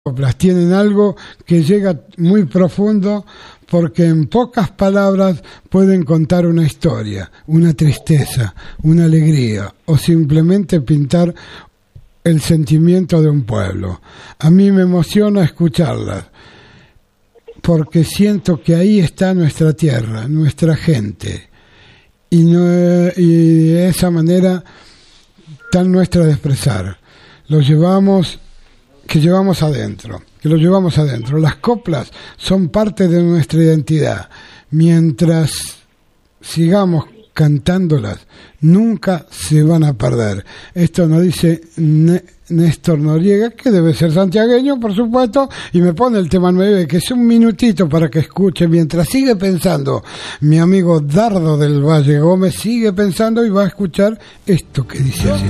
coplas tienen algo que llega muy profundo porque en pocas palabras pueden contar una historia, una tristeza, una alegría o simplemente pintar el sentimiento de un pueblo. A mí me emociona escucharlas porque siento que ahí está nuestra tierra, nuestra gente y de esa manera tan nuestra de expresar. Lo llevamos adentro. Las coplas son parte de nuestra identidad. Mientras sigamos cantándolas, nunca se van a perder. Esto nos dice Néstor Noriega, que debe ser santiagueño, por supuesto, y me pone el tema 9, que es un minutito para que escuche, mientras sigue pensando. Mi amigo Dardo del Valle Gómez sigue pensando y va a escuchar esto que dice así.